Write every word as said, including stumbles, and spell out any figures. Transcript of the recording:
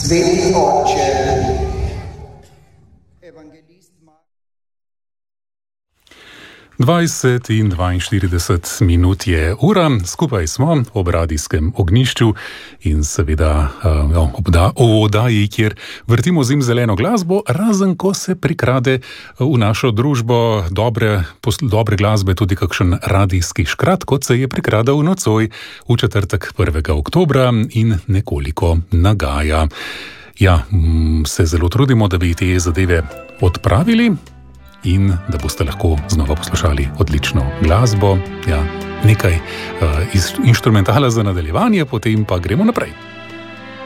Sveti Otče, evangelist dvajset in dvainštirideset minut je ura, skupaj smo ob radijskem ognjišču in seveda uh, obda, v oddaji, kjer vrtimo zimzeleno glasbo, razen ko se prikrade v našo družbo dobre, posl, dobre glasbe, tudi kakšen radijski škrat, kot se je prikradal nocoj v četrtek prvega oktobra in nekoliko nagaja. Ja, se zelo trudimo, da bi te zadeve odpravili in da boste lahko znova poslušali odlično glasbo, ja, nekaj uh, inštrumentala za nadaljevanje, potem pa gremo naprej.